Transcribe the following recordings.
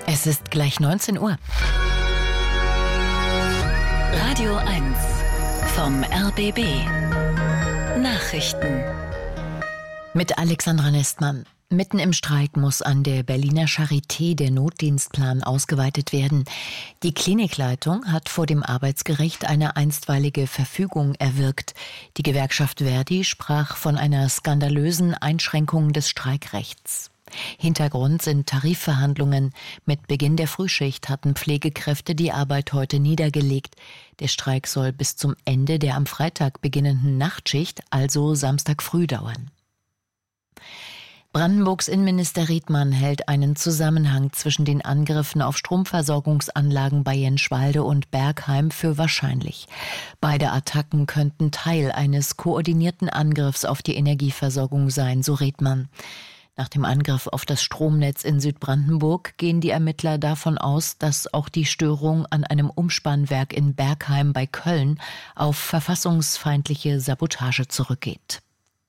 Es ist gleich 19 Uhr. Radio 1 vom RBB. Nachrichten. Mit Alexandra Nestmann. Mitten im Streik muss an der Berliner Charité der Notdienstplan ausgeweitet werden. Die Klinikleitung hat vor dem Arbeitsgericht eine einstweilige Verfügung erwirkt. Die Gewerkschaft Verdi sprach von einer skandalösen Einschränkung des Streikrechts. Hintergrund sind Tarifverhandlungen. Mit Beginn der Frühschicht hatten Pflegekräfte die Arbeit heute niedergelegt. Der Streik soll bis zum Ende der am Freitag beginnenden Nachtschicht, also Samstag früh, dauern. Brandenburgs Innenminister Riedmann hält einen Zusammenhang zwischen den Angriffen auf Stromversorgungsanlagen bei Jenschwalde und Bergheim für wahrscheinlich. Beide Attacken könnten Teil eines koordinierten Angriffs auf die Energieversorgung sein, so Riedmann. Nach dem Angriff auf das Stromnetz in Südbrandenburg gehen die Ermittler davon aus, dass auch die Störung an einem Umspannwerk in Bergheim bei Köln auf verfassungsfeindliche Sabotage zurückgeht.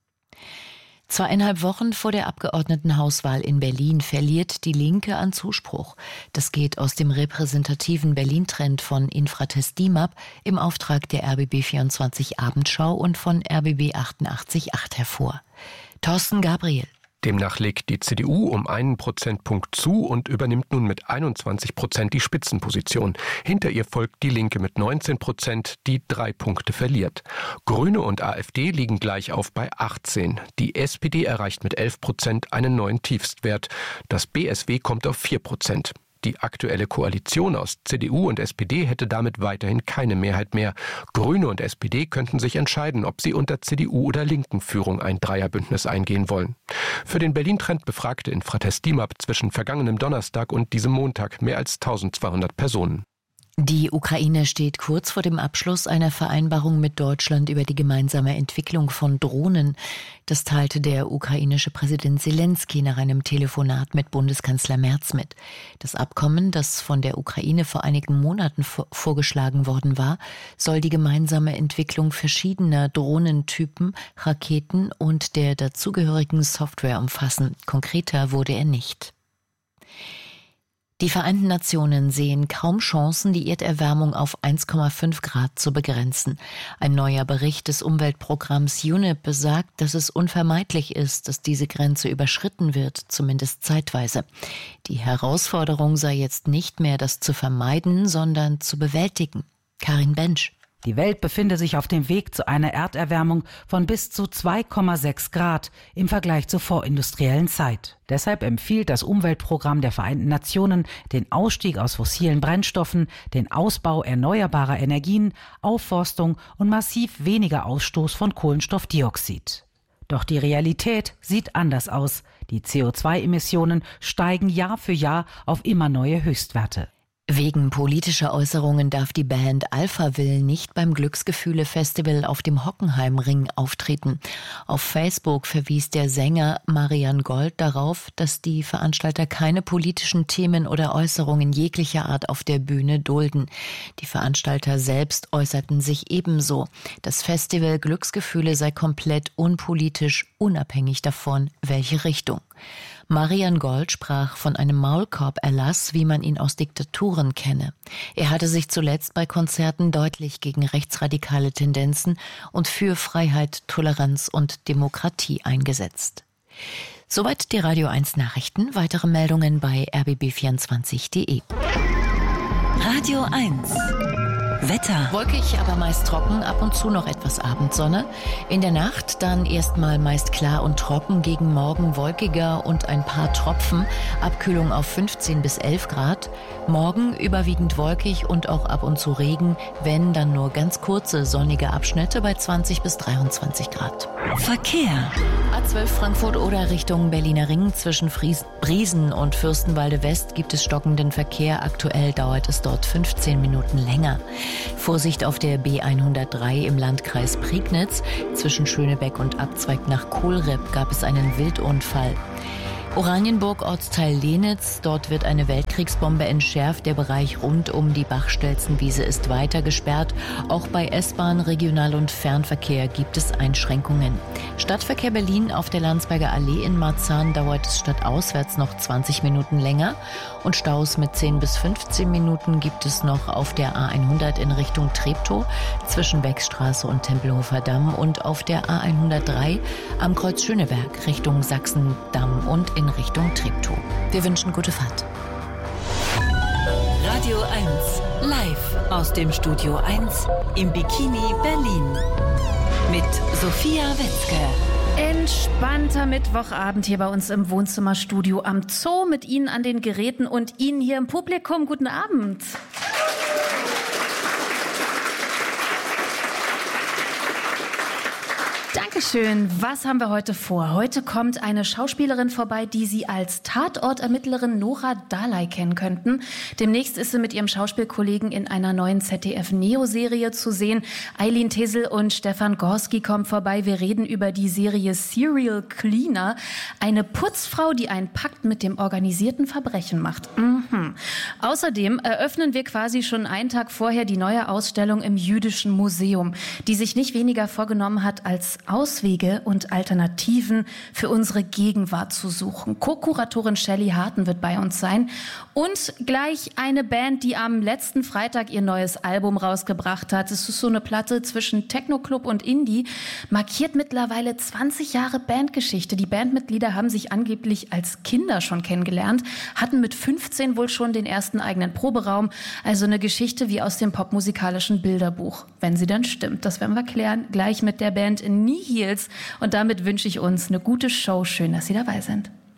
2,5 Wochen vor der Abgeordnetenhauswahl in Berlin verliert die Linke an Zuspruch. Das geht aus dem repräsentativen Berlin-Trend von Infratest DIMAP im Auftrag der RBB24 Abendschau und von RBB 88.8 hervor. Thorsten Gabriel. Demnach legt die CDU um 1 Prozentpunkt zu und übernimmt nun mit 21% die Spitzenposition. Hinter ihr folgt die Linke mit 19%, die 3 Punkte verliert. Grüne und AfD liegen gleich auf bei 18. Die SPD erreicht mit 11% einen neuen Tiefstwert. Das BSW kommt auf 4%. Die aktuelle Koalition aus CDU und SPD hätte damit weiterhin keine Mehrheit mehr. Grüne und SPD könnten sich entscheiden, ob sie unter CDU- oder Linken-Führung ein Dreierbündnis eingehen wollen. Für den Berlin-Trend befragte Infratest DIMAP zwischen vergangenem Donnerstag und diesem Montag mehr als 1200 Personen. Die Ukraine steht kurz vor dem Abschluss einer Vereinbarung mit Deutschland über die gemeinsame Entwicklung von Drohnen. Das teilte der ukrainische Präsident Selenskyj nach einem Telefonat mit Bundeskanzler Merz mit. Das Abkommen, das von der Ukraine vor einigen Monaten vorgeschlagen worden war, soll die gemeinsame Entwicklung verschiedener Drohnentypen, Raketen und der dazugehörigen Software umfassen. Konkreter wurde er nicht. Die Vereinten Nationen sehen kaum Chancen, die Erderwärmung auf 1,5 Grad zu begrenzen. Ein neuer Bericht des Umweltprogramms UNEP besagt, dass es unvermeidlich ist, dass diese Grenze überschritten wird, zumindest zeitweise. Die Herausforderung sei jetzt nicht mehr, das zu vermeiden, sondern zu bewältigen. Karin Bensch. Die Welt befinde sich auf dem Weg zu einer Erderwärmung von bis zu 2,6 Grad im Vergleich zur vorindustriellen Zeit. Deshalb empfiehlt das Umweltprogramm der Vereinten Nationen den Ausstieg aus fossilen Brennstoffen, den Ausbau erneuerbarer Energien, Aufforstung und massiv weniger Ausstoß von Kohlenstoffdioxid. Doch die Realität sieht anders aus. Die CO2-Emissionen steigen Jahr für Jahr auf immer neue Höchstwerte. Wegen politischer Äußerungen darf die Band Alphaville nicht beim Glücksgefühle-Festival auf dem Hockenheimring auftreten. Auf Facebook verwies der Sänger Marian Gold darauf, dass die Veranstalter keine politischen Themen oder Äußerungen jeglicher Art auf der Bühne dulden. Die Veranstalter selbst äußerten sich ebenso. Das Festival Glücksgefühle sei komplett unpolitisch, unabhängig davon, welche Richtung. Marian Gold sprach von einem Maulkorb-Erlass, wie man ihn aus Diktaturen kenne. Er hatte sich zuletzt bei Konzerten deutlich gegen rechtsradikale Tendenzen und für Freiheit, Toleranz und Demokratie eingesetzt. Soweit die Radio 1 Nachrichten. Weitere Meldungen bei rbb24.de. Radio 1 Wetter. Wolkig, aber meist trocken, ab und zu noch etwas Abendsonne. In der Nacht dann erstmal meist klar und trocken, gegen Morgen wolkiger und ein paar Tropfen. Abkühlung auf 15 bis 11 Grad. Morgen überwiegend wolkig und auch ab und zu Regen, wenn dann nur ganz kurze sonnige Abschnitte bei 20 bis 23 Grad. Verkehr. A12 Frankfurt-Oder Richtung Berliner Ring zwischen Briesen und Fürstenwalde West gibt es stockenden Verkehr. Aktuell dauert es dort 15 Minuten länger. Vorsicht auf der B103 im Landkreis Prignitz. Zwischen Schönebeck und Abzweig nach Kohlripp gab es einen Wildunfall. Oranienburg, Ortsteil Lenitz. Dort wird eine Weltkriegsbombe entschärft. Der Bereich rund um die Bachstelzenwiese ist weiter gesperrt. Auch bei S-Bahn, Regional- und Fernverkehr gibt es Einschränkungen. Stadtverkehr Berlin auf der Landsberger Allee in Marzahn dauert es stadtauswärts noch 20 Minuten länger. Und Staus mit 10 bis 15 Minuten gibt es noch auf der A100 in Richtung Treptow zwischen Beckstraße und Tempelhofer Damm und auf der A103 am Kreuz Schöneberg Richtung Sachsendamm und in Richtung Treptow. Wir wünschen gute Fahrt. Radio 1 live aus dem Studio 1 im Bikini Berlin mit Sophia Wetzke. Entspannter Mittwochabend hier bei uns im Wohnzimmerstudio am Zoo mit Ihnen an den Geräten und Ihnen hier im Publikum. Guten Abend. Dankeschön. Was haben wir heute vor? Heute kommt eine Schauspielerin vorbei, die Sie als Tatortermittlerin Nora Dalai kennen könnten. Demnächst ist sie mit ihrem Schauspielkollegen in einer neuen ZDF-Neo-Serie zu sehen. Eileen Tesel und Stefan Gorski kommen vorbei. Wir reden über die Serie Serial Cleaner. Eine Putzfrau, die einen Pakt mit dem organisierten Verbrechen macht. Außerdem eröffnen wir quasi schon einen Tag vorher die neue Ausstellung im Jüdischen Museum, die sich nicht weniger vorgenommen hat, als Auswege und Alternativen für unsere Gegenwart zu suchen. Co-Kuratorin Shelley Harten wird bei uns sein und gleich eine Band, die am letzten Freitag ihr neues Album rausgebracht hat. Es ist so eine Platte zwischen Techno-Club und Indie, markiert mittlerweile 20 Jahre Bandgeschichte. Die Bandmitglieder haben sich angeblich als Kinder schon kennengelernt, hatten mit 15 wohl schon den ersten eigenen Proberaum. Also eine Geschichte wie aus dem popmusikalischen Bilderbuch, wenn sie dann stimmt. Das werden wir klären, gleich mit der Band Nihils. Und damit wünsche ich uns eine gute Show. Schön, dass Sie dabei sind.